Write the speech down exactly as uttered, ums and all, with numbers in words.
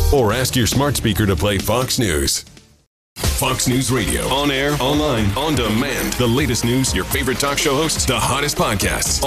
Or ask your smart speaker to play Fox News. Fox News Radio. On air, online, on demand. The latest news, your favorite talk show hosts, the hottest podcasts.